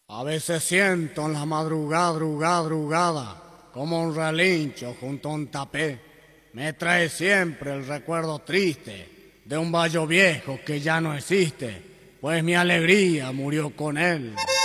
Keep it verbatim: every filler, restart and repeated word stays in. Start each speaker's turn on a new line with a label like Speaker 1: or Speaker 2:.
Speaker 1: A veces siento en la madrugada, drugada, drugada, como un relincho junto a un tapé. Me trae siempre el recuerdo triste de un vallo viejo que ya no existe, pues mi alegría murió con él.